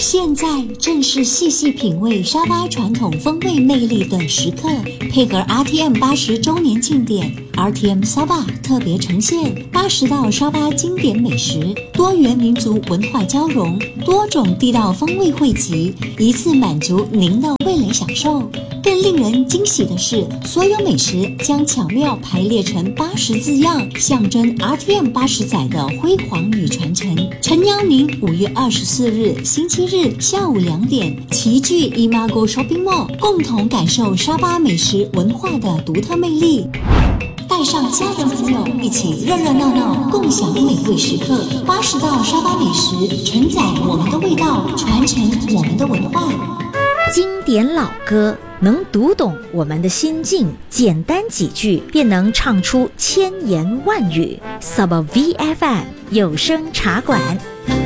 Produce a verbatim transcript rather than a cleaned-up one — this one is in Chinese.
现在正是细细品味沙巴传统风味魅力的时刻，配合 R T M 八十周年庆典 ，R T M 沙巴特别呈现八十道沙巴经典美食，多元民族文化交融，多种地道风味汇集，一次满足您的味蕾享受。更令人惊喜的是，所有美食将巧妙排列成八十字样，象征 R T M 八十载的辉煌与传承。诚邀您五月二十四日星期日下午两点齐聚 Imago Shopping Mall， 共同感受沙巴美食文化的独特魅力。带上家人朋友一起热热闹闹共享美味时刻，八十道沙巴美食承载我们的味道，传承我们的文化。 经典老歌能读懂我们的心境，简单几句便能唱出千言万语。Sabah V F M 有声茶馆。